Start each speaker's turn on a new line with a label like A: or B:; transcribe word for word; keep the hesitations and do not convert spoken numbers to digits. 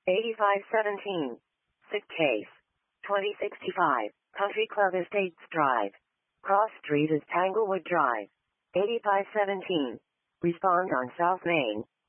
A: eighty-five seventeen. Sick case. twenty sixty-five. Country Club Estates Drive. Cross Street is Tanglewood Drive. eighty-five seventeen. Respond on South Main.